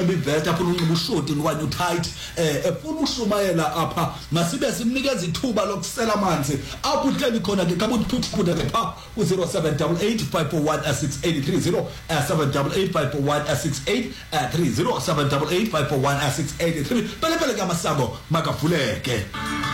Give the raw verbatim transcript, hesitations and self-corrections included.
unxiba ivest apho unxiba ushoti okanye utight eh efuna ushumayela apha masibe simnikeza ithuba lokusela amanzi apho uhleli khona ke kabuthi phuthuphuthe pha ku zero seven eight eight five four one six eight three zero seven eight eight five four one six eight three zero seven eight eight five four one six eight three pele pele kaMasango makavuleke.